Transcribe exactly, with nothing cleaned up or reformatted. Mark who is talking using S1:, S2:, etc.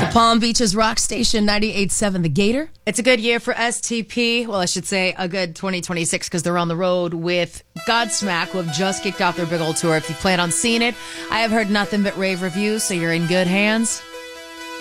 S1: Palm Beach's rock station ninety-eight point seven, The Gator.
S2: It's a good year for S T P. Well, I should say a good twenty twenty-six because they're on the road with Godsmack, who have just kicked off their big old tour. If you plan on seeing it, I have heard nothing but rave reviews, so you're in good hands.